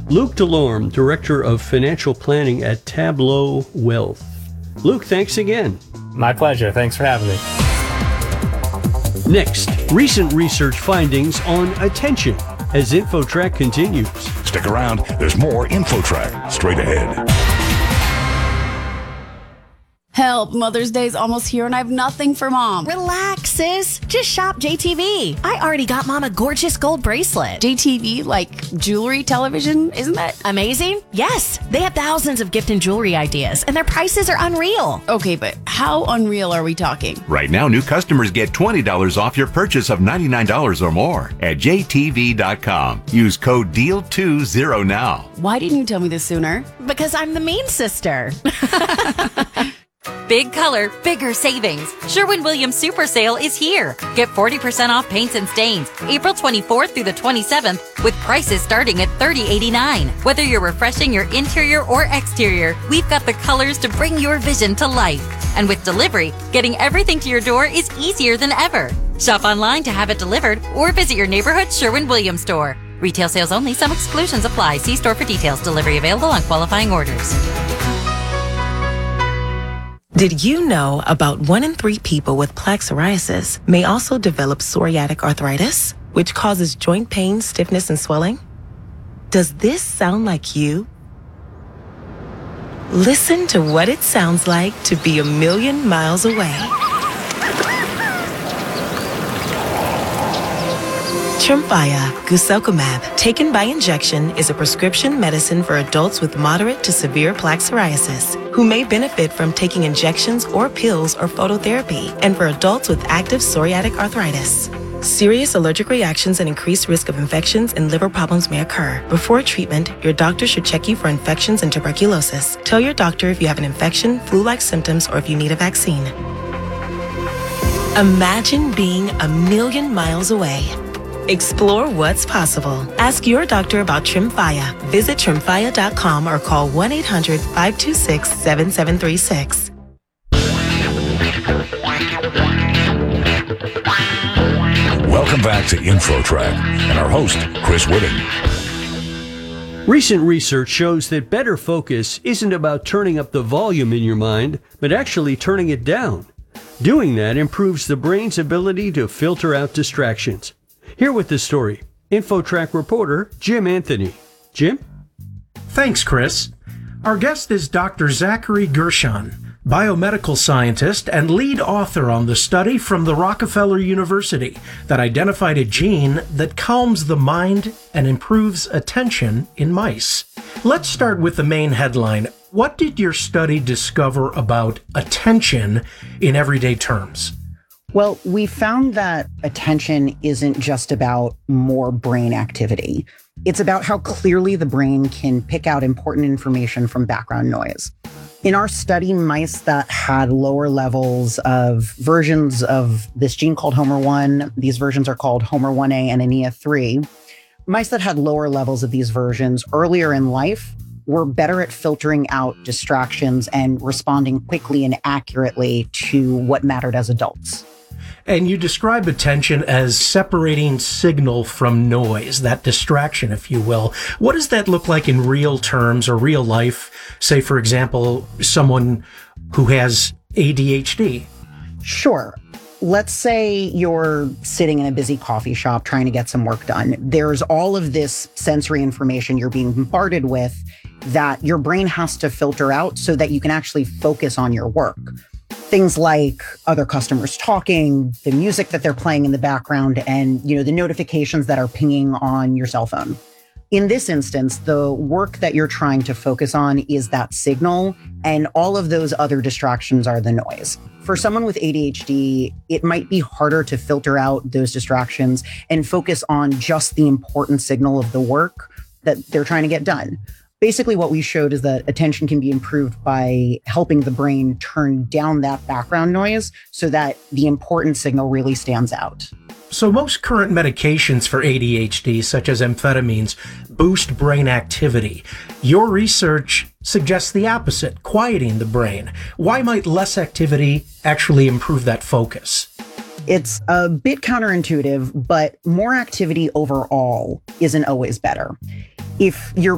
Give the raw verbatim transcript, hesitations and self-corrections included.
Luke Delorme, Director of Financial Planning at Tableau Wealth. Luke, thanks again. My pleasure. Thanks for having me. Next, recent research findings on attention as InfoTrack continues. Stick around. There's more InfoTrack straight ahead. Help, Mother's Day's almost here and I have nothing for Mom. Relax, sis. Just shop J T V. I already got Mom a gorgeous gold bracelet. J T V, like jewelry, television, isn't that amazing? Yes, they have thousands of gift and jewelry ideas and their prices are unreal. Okay, but how unreal are we talking? Right now, new customers get twenty dollars off your purchase of ninety-nine dollars or more at J T V dot com. Use code D E A L twenty now. Why didn't you tell me this sooner? Because I'm the mean sister. Big color, bigger savings. Sherwin-Williams Super Sale is here. Get forty percent off paints and stains April twenty-fourth through the twenty-seventh with prices starting at thirty eighty-nine. Whether you're refreshing your interior or exterior, we've got the colors to bring your vision to life. And with delivery, getting everything to your door is easier than ever. Shop online to have it delivered or visit your neighborhood Sherwin-Williams store. Retail sales only. Some exclusions apply. See store for details. Delivery available on qualifying orders. Did you know about one in three people with plaque psoriasis may also develop psoriatic arthritis, which causes joint pain, stiffness, and swelling? Does this sound like you? Listen to what it sounds like to be a million miles away. Tremfya guselkumab, taken by injection, is a prescription medicine for adults with moderate to severe plaque psoriasis who may benefit from taking injections or pills or phototherapy, and for adults with active psoriatic arthritis. Serious allergic reactions and increased risk of infections and liver problems may occur. Before treatment, your doctor should check you for infections and tuberculosis. Tell your doctor if you have an infection, flu-like symptoms, or if you need a vaccine. Imagine being a million miles away. Explore what's possible. Ask your doctor about Tremfya. Visit Tremfya dot com or call one eight hundred, five two six, seven seven three six. Welcome back to InfoTrack and our host, Chris Whitting. Recent research shows that better focus isn't about turning up the volume in your mind, but actually turning it down. Doing that improves the brain's ability to filter out distractions. Here with this story, InfoTrack reporter Jim Anthony. Jim? Thanks, Chris. Our guest is Doctor Zachary Gershon, biomedical scientist and lead author on the study from the Rockefeller University that identified a gene that calms the mind and improves attention in mice. Let's start with the main headline. What did your study discover about attention in everyday terms? Well, we found that attention isn't just about more brain activity. It's about how clearly the brain can pick out important information from background noise. In our study, mice that had lower levels of versions of this gene called Homer one, these versions are called Homer one A and A N I A three, mice that had lower levels of these versions earlier in life were better at filtering out distractions and responding quickly and accurately to what mattered as adults. And you describe attention as separating signal from noise, that distraction, if you will. What does that look like in real terms or real life? Say, for example, someone who has A D H D. Sure. Let's say you're sitting in a busy coffee shop trying to get some work done. There's all of this sensory information you're being bombarded with that your brain has to filter out so that you can actually focus on your work. Things like other customers talking, the music that they're playing in the background, and, you know, the notifications that are pinging on your cell phone. In this instance, the work that you're trying to focus on is that signal, and all of those other distractions are the noise. For someone with A D H D, it might be harder to filter out those distractions and focus on just the important signal of the work that they're trying to get done. Basically, what we showed is that attention can be improved by helping the brain turn down that background noise so that the important signal really stands out. So most current medications for A D H D, such as amphetamines, boost brain activity. Your research suggests the opposite, quieting the brain. Why might less activity actually improve that focus? It's a bit counterintuitive, but more activity overall isn't always better. If your